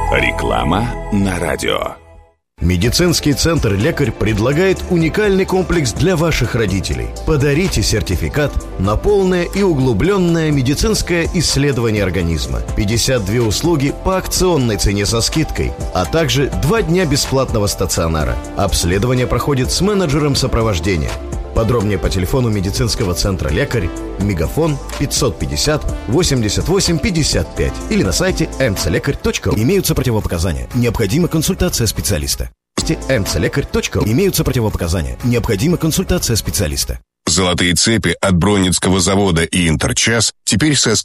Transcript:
Реклама на радио. Медицинский центр «Лекарь» предлагает уникальный комплекс для ваших родителей. Подарите сертификат на полное и углубленное медицинское исследование организма. 52 услуги по акционной цене со скидкой, а также 2 дня бесплатного стационара. Обследование проходит с менеджером сопровождения. Подробнее по телефону медицинского центра «Лекарь», мегафон 550 88 55 или на сайте mcлекарь.ру. Имеются противопоказания. Необходима консультация специалиста. mcлекарь.ру. Имеются противопоказания. Необходима консультация специалиста. Золотые цепи от Бронницкого завода и Интерчас теперь со скидкой